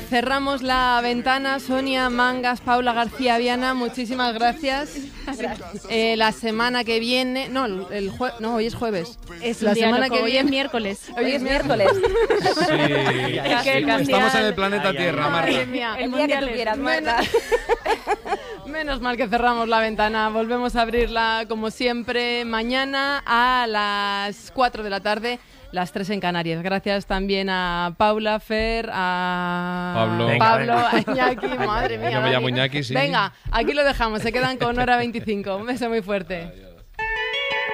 cerramos la ventana. Sonia Mangas, Paula García Viana, muchísimas gracias. La semana que viene, hoy es jueves. Es la semana loco, que hoy viene es miércoles. Hoy es miércoles. Sí. Estamos en el planeta Tierra, Marta. Madre mía. El día que tú quieras, Marta. Menos mal que cerramos la ventana. Volvemos a abrirla como siempre mañana a las 4 de la tarde, las 3 en Canarias. Gracias también a Paula, Fer, a Pablo, a Iñaki. Madre mía. Yo me llamo Iñaki, sí. Venga, aquí lo dejamos. Se quedan con Hora 25. Un beso muy fuerte. Adiós.